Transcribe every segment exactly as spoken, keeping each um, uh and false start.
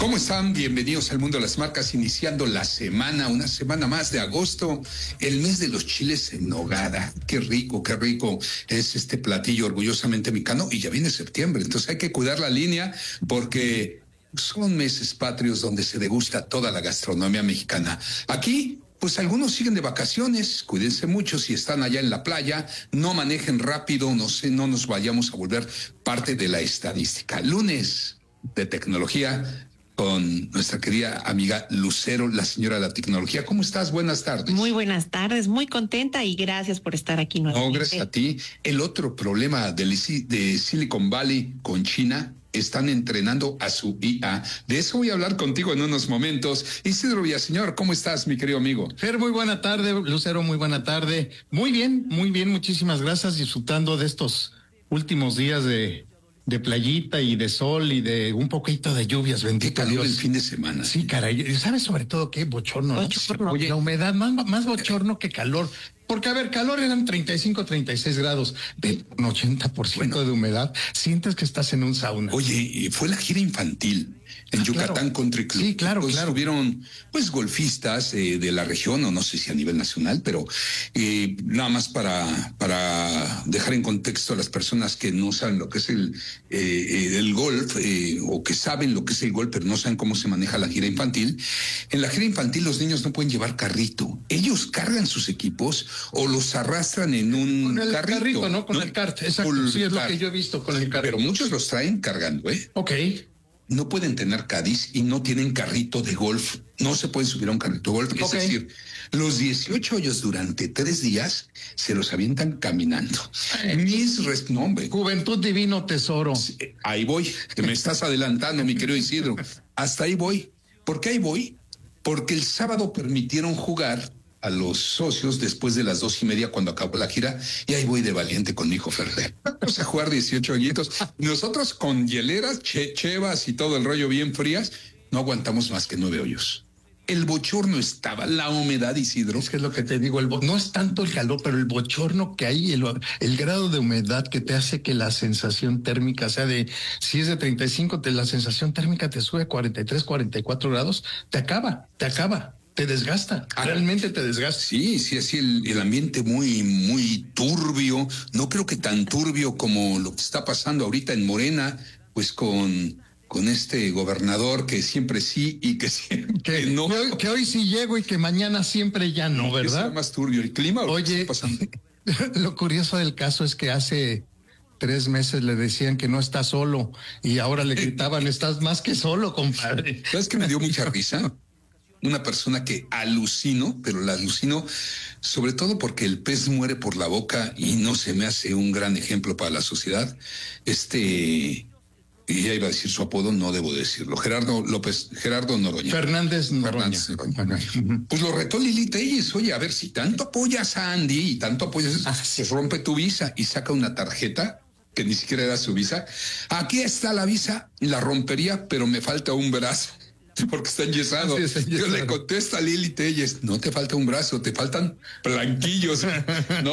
¿Cómo están? Bienvenidos al Mundo de las Marcas, iniciando la semana, una semana más de agosto, el mes de los chiles en nogada. Qué rico, qué rico es este platillo orgullosamente mexicano, y ya viene septiembre, entonces hay que cuidar la línea porque son meses patrios donde se degusta toda la gastronomía mexicana. Aquí, pues algunos siguen de vacaciones, cuídense mucho si están allá en la playa, no manejen rápido, no sé, no nos vayamos a volver parte de la estadística. Lunes de tecnología con nuestra querida amiga Lucero, la señora de la tecnología. ¿Cómo estás? Buenas tardes. Muy buenas tardes, muy contenta y gracias por estar aquí nuevamente. No, gracias a ti. El otro problema de, de Silicon Valley con China, están entrenando a su I A. De eso voy a hablar contigo en unos momentos. Isidro Villaseñor, ¿cómo estás, mi querido amigo? Fer, muy buena tarde. Lucero, muy buena tarde. Muy bien, muy bien, muchísimas gracias. Disfrutando de estos últimos días de... de playita y de sol y de un poquito de lluvias, bendito Dios. El fin de semana. Sí, caray. ¿Sabes sobre todo qué? Bochorno. Bochorno. Oye, la humedad, más, más bochorno que calor. Porque, a ver, calor eran treinta y cinco, treinta y seis grados. De un ochenta por ciento bueno, de humedad. Sientes que estás en un sauna. Oye, fue la gira infantil en ah, Yucatán claro. Country Club. Sí, claro, pues claro. Hubieron, pues, golfistas eh, de la región, o no sé si a nivel nacional, pero eh, nada más para, para dejar en contexto a las personas que no saben lo que es el, eh, el golf, eh, o que saben lo que es el golf, pero no saben cómo se maneja la gira infantil. En la gira infantil los niños no pueden llevar carrito. Ellos cargan sus equipos o los arrastran en un con el carrito. carrito, ¿no? Con ¿no? el kart, exacto. Con sí, es lo que yo he visto con el carrito. Pero muchos los traen cargando, ¿eh? Ok. No pueden tener Cádiz y no tienen carrito de golf. No se pueden subir a un carrito de golf. Es okay. decir, los dieciocho hoyos durante tres días se los avientan caminando. Ay, Mis res... no, hombre. Juventud divino tesoro. Sí, ahí voy. Te me estás adelantando, mi querido Isidro. Hasta ahí voy. ¿Por qué ahí voy? Porque el sábado permitieron jugar a los socios después de las dos y media cuando acabó la gira, y ahí voy de valiente con mi hijo Ferrer. Vamos a jugar dieciocho añitos. Nosotros con hieleras, che, chevas y todo el rollo bien frías, no aguantamos más que nueve hoyos. El bochorno estaba, la humedad, Isidro. Es que es lo que te digo, el bo- no es tanto el calor, pero el bochorno que hay, el, el grado de humedad que te hace que la sensación térmica sea de, si es de treinta y cinco, te, la sensación térmica te sube a cuarenta y tres, cuarenta y cuatro grados, te acaba, te acaba. Te desgasta, ah, realmente te desgasta. Sí, sí, así el, el ambiente muy, muy turbio. No creo que tan turbio como lo que está pasando ahorita en Morena, pues con, con este gobernador que siempre sí y que siempre que, no. Que hoy, que hoy sí llego y que mañana siempre ya no, ¿verdad? Es más turbio el clima. Oye, está pasando? Lo curioso del caso es que hace tres meses le decían que no está solo y ahora le gritaban, estás más que solo, compadre. ¿Sabes que me dio mucha risa? Una persona que alucino, pero la alucino sobre todo porque el pez muere por la boca y no se me hace un gran ejemplo para la sociedad. Este, y ya iba a decir su apodo, no debo decirlo. Gerardo López, Gerardo Noroña. Fernández Noroña. Fernández Noroña. Pues lo retó Lili Telles. Oye, a ver, si tanto apoyas a Andy y tanto apoyas, ah, se rompe tu visa y saca una tarjeta que ni siquiera era su visa. Aquí está la visa, la rompería, pero me falta un brazo. Porque está enyesado. Sí, está enyesado. Yo le contesto a Lili Telles, no te falta un brazo, te faltan blanquillos, ¿no?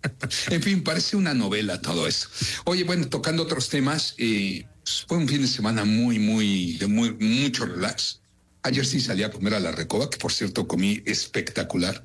En fin, parece una novela todo eso. Oye, bueno, tocando otros temas, eh, fue un fin de semana muy, muy, de muy, mucho relax. Ayer sí salí a comer a la Recoba, que por cierto comí espectacular,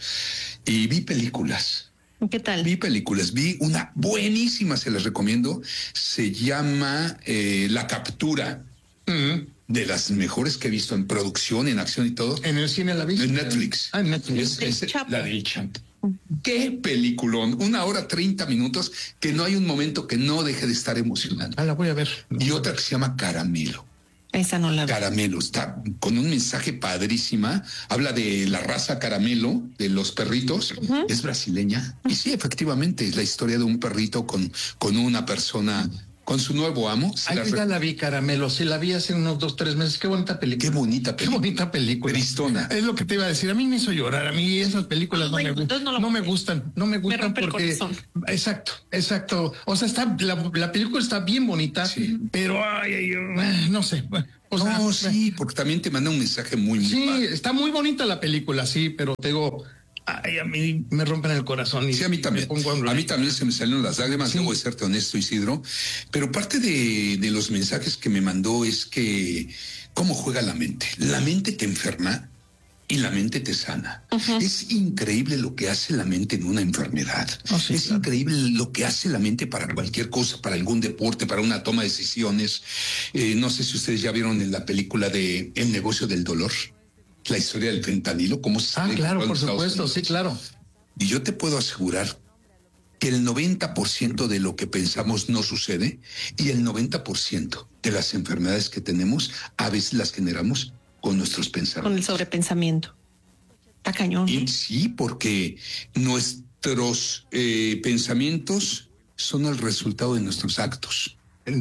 y vi películas. ¿Qué tal? Vi películas, vi una buenísima, se las recomiendo, se llama eh, La Captura. Mm-hmm. De las mejores que he visto en producción, en acción y todo. ¿En el cine la viste? En Netflix. Ah, en Netflix. Es, es la del Chapo. Qué peliculón. Una hora, treinta minutos, que no hay un momento que no deje de estar emocionante. Ah, la voy a ver. Y otra que se llama Caramelo. Esa no la vi. Caramelo, está con un mensaje padrísima. Habla de la raza Caramelo, de los perritos. Uh-huh. Es brasileña. Y sí, efectivamente, es la historia de un perrito con, con una persona... con su nuevo amo. Ahí ya re... la vi, Caramelo. Sí, la vi hace unos dos, tres meses. Qué bonita película. Qué bonita película. Qué bonita película. Tristona. Es lo que te iba a decir. A mí me hizo llorar. A mí esas películas no, bueno, me, no, no me gustan. No me gustan me porque... Exacto, exacto. O sea, está la, la película está bien bonita, sí. pero ay, ay, no sé. O sea, no, sí, porque también te manda un mensaje muy, muy sí, padre. Está muy bonita la película, sí, pero te digo... Ay, a mí me rompen el corazón. Y sí, a mí también. A, a mí también se me salieron las lágrimas, sí. Debo de serte honesto, Isidro. Pero parte de, de los mensajes que me mandó es que cómo juega la mente. La mente te enferma y la mente te sana. Uh-huh. Es increíble lo que hace la mente en una enfermedad. Oh, sí, es claro. increíble lo que hace la mente para cualquier cosa, para algún deporte, para una toma de decisiones. Eh, no sé si ustedes ya vieron en la película de El negocio del dolor, la historia del fentanilo, cómo se... Ah, claro, por supuesto, sí, claro. Y yo te puedo asegurar que el noventa por ciento de lo que pensamos no sucede y el noventa por ciento de las enfermedades que tenemos a veces las generamos con nuestros pensamientos. Con el sobrepensamiento. Está cañón. Y, sí, porque nuestros eh, pensamientos son el resultado de nuestros actos.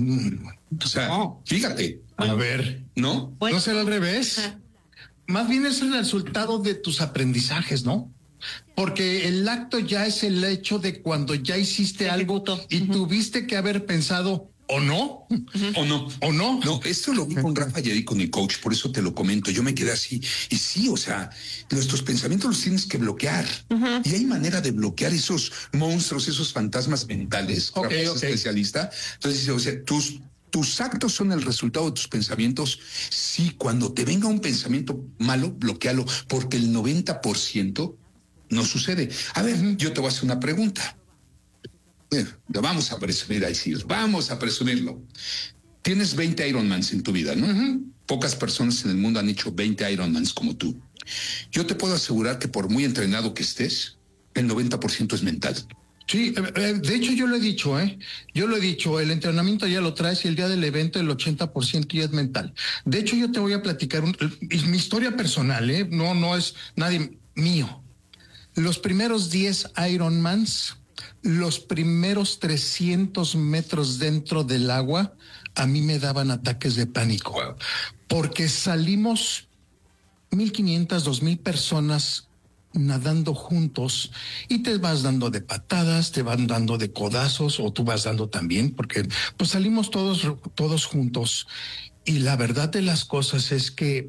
O sea, no. Fíjate. A ver. ¿No? Bueno. ¿No será al revés? Ajá. Más bien es el resultado de tus aprendizajes, ¿no? Porque el acto ya es el hecho de cuando ya hiciste algo y uh-huh. tuviste que haber pensado o no, uh-huh. o no, o no. No, esto lo vi con Rafa Yadid, con mi coach, por eso te lo comento. Yo me quedé así y sí, o sea, nuestros pensamientos los tienes que bloquear uh-huh. y hay manera de bloquear esos monstruos, esos fantasmas mentales. Okay, Rafa okay. es especialista. Entonces, o sea, tus Tus actos son el resultado de tus pensamientos. Sí, cuando te venga un pensamiento malo, bloquealo, porque el noventa por ciento no sucede. A ver, uh-huh. yo te voy a hacer una pregunta. Bueno, vamos a presumir ahí, sí, vamos a presumirlo. Tienes veinte Ironmans en tu vida, ¿no? Uh-huh. Pocas personas en el mundo han hecho veinte Ironmans como tú. Yo te puedo asegurar que por muy entrenado que estés, el noventa por ciento es mental. Sí, de hecho yo lo he dicho, ¿eh? Yo lo he dicho, el entrenamiento ya lo traes y el día del evento el ochenta por ciento ya es mental. De hecho yo te voy a platicar un, mi historia personal, ¿eh? No, no es nadie mío. Los primeros diez Ironmans, los primeros trescientos metros dentro del agua, a mí me daban ataques de pánico. Porque salimos mil quinientas, dos mil personas nadando juntos y te vas dando de patadas, te van dando de codazos o tú vas dando también, porque pues salimos todos, todos juntos y la verdad de las cosas es que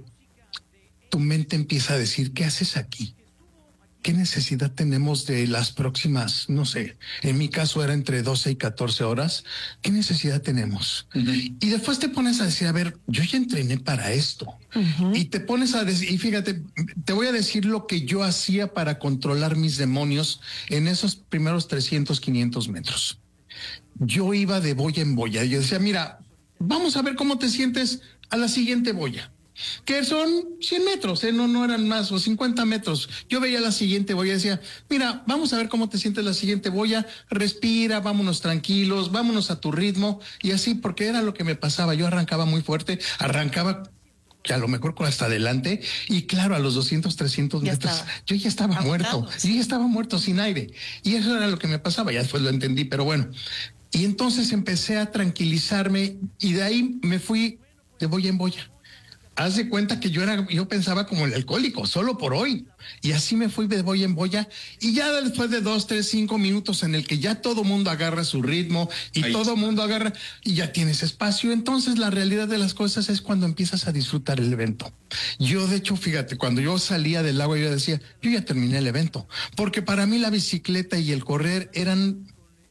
tu mente empieza a decir, ¿qué haces aquí? ¿Qué necesidad tenemos de las próximas, no sé, en mi caso era entre doce y catorce horas, ¿qué necesidad tenemos? Uh-huh. Y después te pones a decir, a ver, yo ya entrené para esto. Uh-huh. Y te pones a decir, y fíjate, te voy a decir lo que yo hacía para controlar mis demonios en esos primeros trescientos, quinientos metros. Yo iba de boya en boya. Yo decía, mira, vamos a ver cómo te sientes a la siguiente boya. Que son cien metros, ¿eh? no, no eran más, o cincuenta metros. Yo veía la siguiente boya y decía, mira, vamos a ver cómo te sientes la siguiente boya, respira, vámonos tranquilos, vámonos a tu ritmo, y así, porque era lo que me pasaba. Yo arrancaba muy fuerte, arrancaba que a lo mejor con hasta adelante, y claro, a los doscientos, trescientos ya metros, estaba. yo ya estaba Agotado, muerto, sí. yo ya estaba muerto sin aire, y eso era lo que me pasaba, ya después lo entendí, pero bueno. Y entonces empecé a tranquilizarme, y de ahí me fui de boya en boya. Haz de cuenta que yo era, yo pensaba como el alcohólico, solo por hoy. Y así me fui de boya en boya. Y ya después de dos, tres, cinco minutos en el que ya todo mundo agarra su ritmo y Ay. todo mundo agarra y ya tienes espacio. Entonces la realidad de las cosas es cuando empiezas a disfrutar el evento. Yo, de hecho, fíjate, cuando yo salía del agua, yo decía, yo ya terminé el evento. Porque para mí la bicicleta y el correr eran...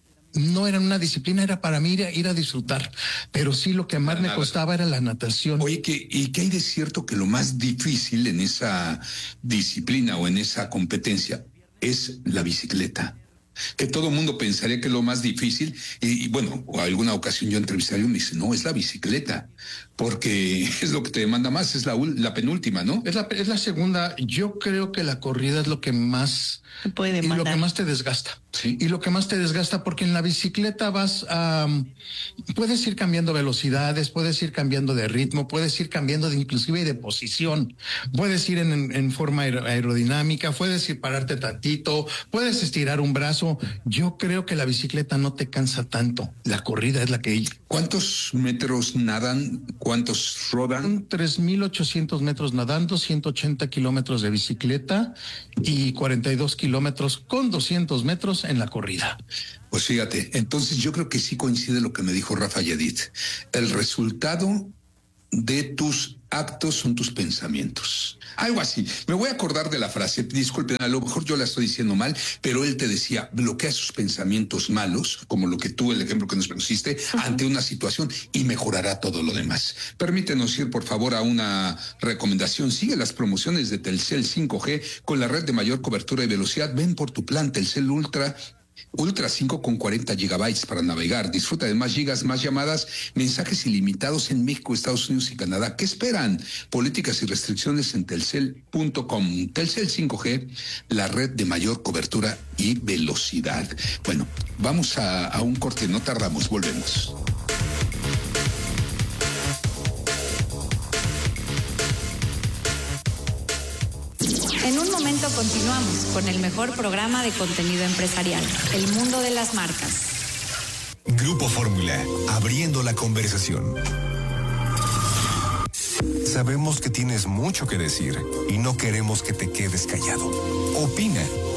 no era una disciplina, era para mí ir a, ir a disfrutar, pero sí lo que más me costaba era la natación. Oye, ¿qué, ¿y qué hay de cierto que lo más difícil en esa disciplina o en esa competencia es la bicicleta? Que todo el mundo pensaría que es lo más difícil y, y bueno, alguna ocasión yo entrevisté a alguien y me dice, no, es la bicicleta, porque es lo que te demanda más, es la, la penúltima, ¿no? Es la, es la segunda. Yo creo que la corrida es lo que más puede demandar. Y lo que más te desgasta. Sí. Y lo que más te desgasta, porque en la bicicleta vas a, um, puedes ir cambiando velocidades, puedes ir cambiando de ritmo, puedes ir cambiando de inclusive de posición, puedes ir en, en forma aerodinámica, puedes ir pararte tantito, puedes estirar un brazo. Yo creo que la bicicleta no te cansa tanto. La corrida es la que... ¿Cuántos metros nadan? ¿Cuántos rodan? tres mil ochocientos metros nadando, ciento ochenta kilómetros de bicicleta y cuarenta y dos kilómetros con doscientos metros en la corrida. Pues fíjate, entonces yo creo que sí coincide lo que me dijo Rafa Yadid. El resultado de tus actos son tus pensamientos. Algo así. Me voy a acordar de la frase, disculpen, a lo mejor yo la estoy diciendo mal, pero él te decía, bloquea sus pensamientos malos, como lo que tú, el ejemplo que nos pusiste, uh-huh. ante una situación y mejorará todo lo demás. Permítenos ir, por favor, a una recomendación. Sigue las promociones de Telcel cinco G con la red de mayor cobertura y velocidad. Ven por tu plan Telcel Ultra Ultra cinco con cuarenta gigabytes para navegar. Disfruta de más gigas, más llamadas, mensajes ilimitados en México, Estados Unidos y Canadá. ¿Qué esperan? Políticas y restricciones en telcel punto com. Telcel cinco G, la red de mayor cobertura y velocidad. Bueno, vamos a, a un corte, no tardamos, volvemos. En un momento continuamos con el mejor programa de contenido empresarial, El Mundo de las Marcas. Grupo Fórmula, abriendo la conversación. Sabemos que tienes mucho que decir y no queremos que te quedes callado. Opina.